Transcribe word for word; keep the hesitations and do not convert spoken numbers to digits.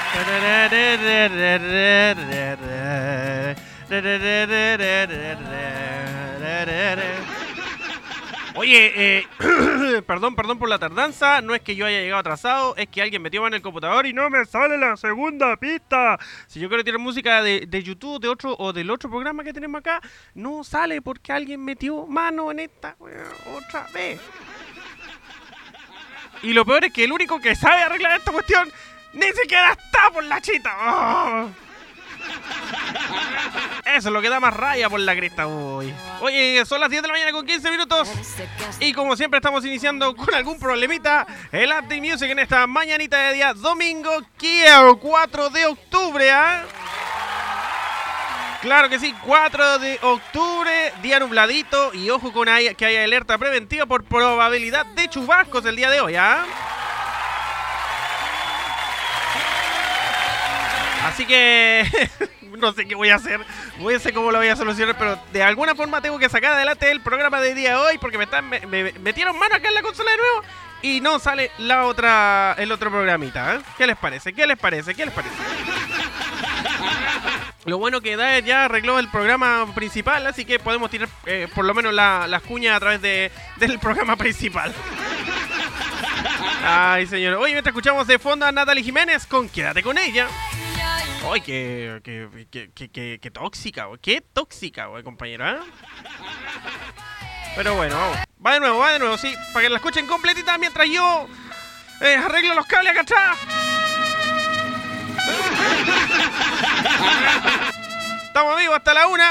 Oye, eh, perdón, perdón por la tardanza. No es que yo haya llegado atrasado, es que alguien metió mano en el computador y no me sale la segunda pista. Si yo quiero tirar música de, de YouTube de otro o del otro programa que tenemos acá, no sale porque alguien metió mano en esta weón, otra vez. Y lo peor es que el único que sabe arreglar esta cuestión ni siquiera está por la chita. Oh. Eso es lo que da más raya por la cresta hoy. Oye, son las diez de la mañana con quince minutos. Y como siempre estamos iniciando con algún problemita el Update Music en esta mañanita de día domingo, cuatro de octubre, ¿ah? ¿eh? Claro que sí, cuatro de octubre, día nubladito. Y ojo con ahí que haya alerta preventiva por probabilidad de chubascos el día de hoy, ¿ah? ¿eh? Así que no sé qué voy a hacer, voy a sé cómo lo voy a solucionar, pero de alguna forma tengo que sacar adelante el programa de día de hoy porque me están me, me metieron mano acá en la consola de nuevo y no sale la otra el otro programita, ¿eh? ¿Qué les parece? ¿Qué les parece? ¿Qué les parece? Lo bueno que Daed ya arregló el programa principal, así que podemos tirar eh, por lo menos la, las cuñas a través de, del programa principal. Ay, señor. Oye, mientras escuchamos de fondo a Natalie Jiménez con Quédate con ella. Ay, qué, qué, qué, qué, qué, qué tóxica, güey. Qué tóxica, güey, compañera. ¿eh? Pero bueno, vamos. Va de nuevo, va de nuevo, sí. Para que la escuchen completita mientras yo eh, arreglo los cables acá atrás. Estamos vivos hasta la una.